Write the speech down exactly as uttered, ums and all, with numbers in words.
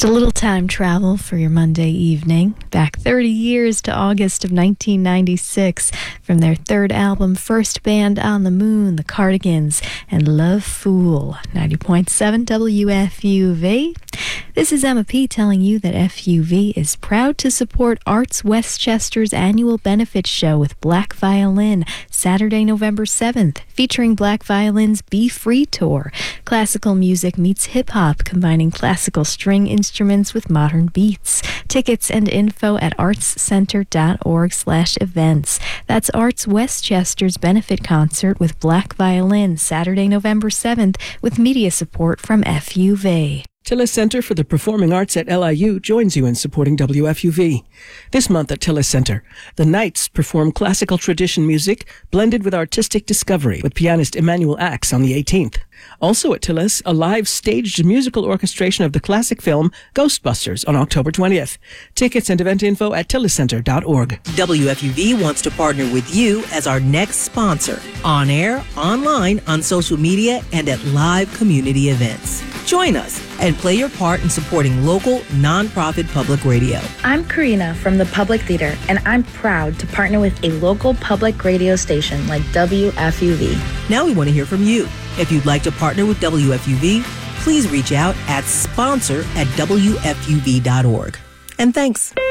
Just a little time travel for your Monday evening. Back thirty years to August of nineteen ninety-six. From their third album, First Band on the Moon, The Cardigans, and Love Fool. ninety point seven W F U V. This is Emma P. telling you that F U V is proud to support Arts Westchester's annual benefit show with Black Violin, Saturday, November seventh, featuring Black Violin's Be Free Tour. Classical music meets hip-hop, combining classical string instruments with modern beats. Tickets and info at artscenter.org slash events. That's Arts Westchester's benefit concert with Black Violin, Saturday, November seventh, with media support from F U V. Tillis Center for the Performing Arts at L I U joins you in supporting W F U V. This month at Tillis Center, the Knights perform classical tradition music blended with artistic discovery with pianist Emmanuel Axe on the eighteenth. Also at Tillis, a live staged musical orchestration of the classic film Ghostbusters on October twentieth. Tickets and event info at tillis center dot org. W F U V wants to partner with you as our next sponsor, on air, online, on social media, and at live community events. Join us and play your part in supporting local, nonprofit public radio. I'm Karina from the Public Theater, and I'm proud to partner with a local public radio station like W F U V. Now we want to hear from you. If you'd like to partner with W F U V, please reach out at sponsor at W F U V dot org. And thanks.